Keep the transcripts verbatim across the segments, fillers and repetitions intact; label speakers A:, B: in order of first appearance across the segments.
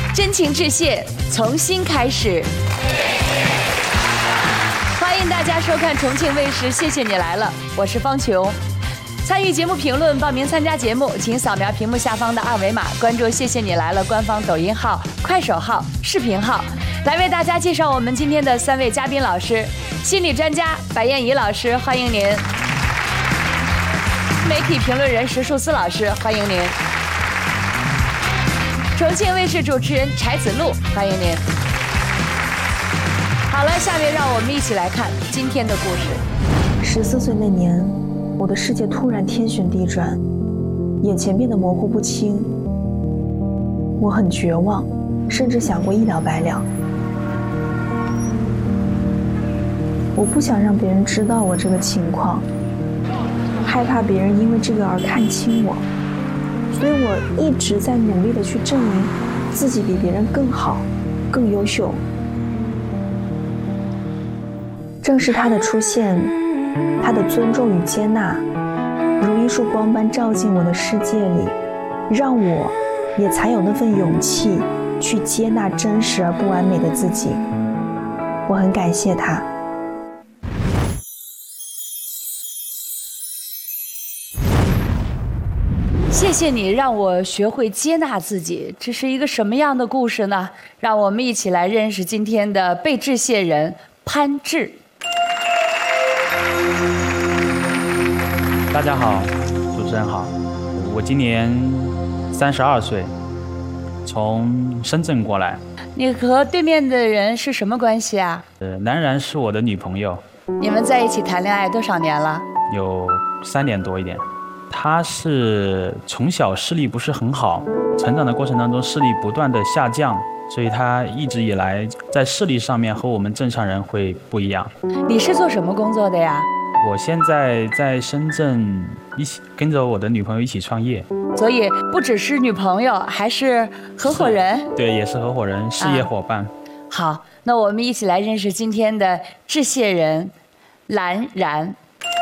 A: 真情致谢，从新开始。欢迎大家收看重庆卫视《谢谢你来了》，我是方琼。参与节目评论、报名参加节目，请扫描屏幕下方的二维码，关注《谢谢你来了》官方抖音号、快手号、视频号，来为大家介绍我们今天的三位嘉宾老师：心理专家白燕怡老师，欢迎您；媒体评论人石树思老师，欢迎您；重庆卫视主持人柴子路，欢迎您。好了，下面让我们一起来看今天的故事。
B: 十四岁那年，我的世界突然天旋地转，眼前变得模糊不清。我很绝望，甚至想过一了百了。我不想让别人知道我这个情况，害怕别人因为这个而看轻我，所以我一直在努力地去证明自己比别人更好，更优秀。正是他的出现，他的尊重与接纳，如一束光般照进我的世界里，让我也才有那份勇气去接纳真实而不完美的自己。我很感谢他。
A: 谢谢你让我学会接纳自己，这是一个什么样的故事呢？让我们一起来认识今天的被致谢人潘志。
C: 大家好，主持人好，我今年三十二岁，从深圳过来。
A: 你和对面的人是什么关系啊？
C: 呃，蓝然是我的女朋友。
A: 你们在一起谈恋爱多少年了？
C: 有三年多一点。她是从小视力不是很好，成长的过程当中视力不断的下降，所以她一直以来在视力上面和我们正常人会不一样。
A: 你是做什么工作的呀？
C: 我现在在深圳一起跟着我的女朋友一起创业，
A: 所以不只是女朋友，还是合伙人。
C: 对，也是合伙人，事业伙伴。啊、
A: 好，那我们一起来认识今天的致谢人蓝然。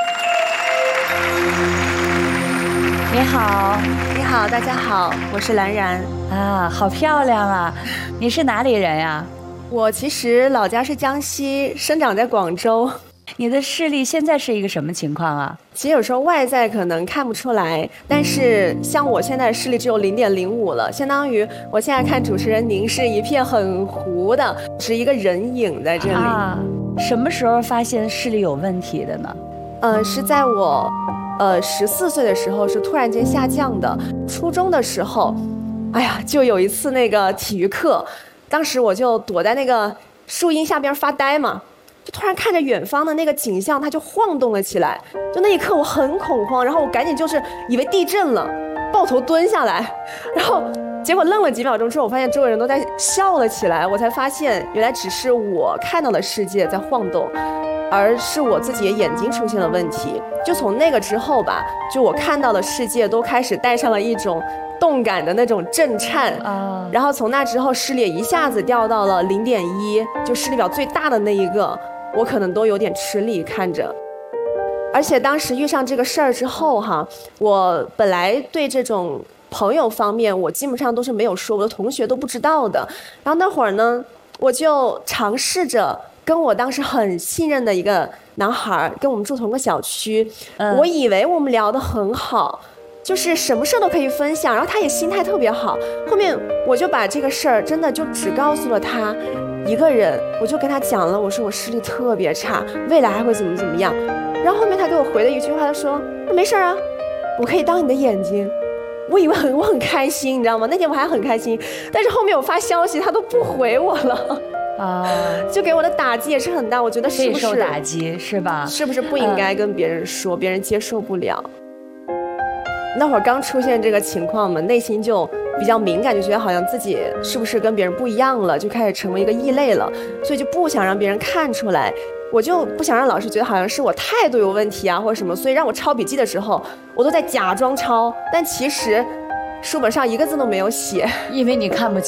A: 你好。
D: 你好，大家好，我是蓝然。
A: 啊，好漂亮啊！你是哪里人呀？
D: 我其实老家是江西，生长在广州。
A: 你的视力现在是一个什么情况啊？
D: 其实有时候外在可能看不出来，但是像我现在视力只有零点零五了，相当于我现在看主持人您是一片很糊的，是一个人影在这里。
A: 啊，什么时候发现视力有问题的呢？
D: 呃，是在我呃十四岁的时候是突然间下降的。初中的时候，哎呀，就有一次那个体育课，当时我就躲在那个树荫下边发呆嘛。就突然看着远方的那个景象，它就晃动了起来。就那一刻我很恐慌，然后我赶紧就是以为地震了，抱头蹲下来，然后结果愣了几秒钟之后，我发现周围人都在笑了起来，我才发现原来只是我看到的世界在晃动，而是我自己的眼睛出现了问题。就从那个之后吧，就我看到的世界都开始带上了一种动感的那种震颤啊，然后从那之后视力一下子掉到了零点一，就视力表最大的那一个，我可能都有点吃力看着。而且当时遇上这个事儿之后哈，我本来对这种朋友方面我基本上都是没有说，我的同学都不知道的。然后那会儿呢，我就尝试着跟我当时很信任的一个男孩，跟我们住同个小区，嗯、我以为我们聊得很好，就是什么事都可以分享，然后他也心态特别好。后面我就把这个事儿真的就只告诉了他一个人，我就跟他讲了，我说我视力特别差，未来还会怎么怎么样。然后后面他给我回了一句话，他说没事啊，我可以当你的眼睛。我以为很我很开心，你知道吗？那天我还很开心，但是后面我发消息他都不回我了啊，就给我的打击也是很大。我觉得是不是
A: 备受打击是吧？
D: 是不是不应该跟别人说，嗯、别人接受不了？那会儿刚出现这个情况嘛，内心就比较敏感，就觉得好像自己是不是跟别人不一样了，就开始成为一个异类了，所以就不想让别人看出来。我就不想让老师觉得好像是我态度有问题啊或者什么，所以让我抄笔记的时候我都在假装抄，但其实书本上一个字都没有写，
A: 因为你看不清